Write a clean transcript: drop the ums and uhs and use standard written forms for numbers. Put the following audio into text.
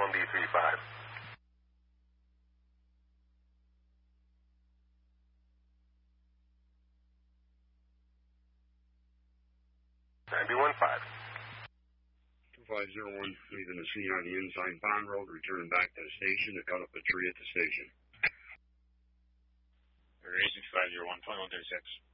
1B35. 2501, leaving the scene on the Ensign Pond Road, returning back to the station to cut up a tree at the station. Agent 501, 2136.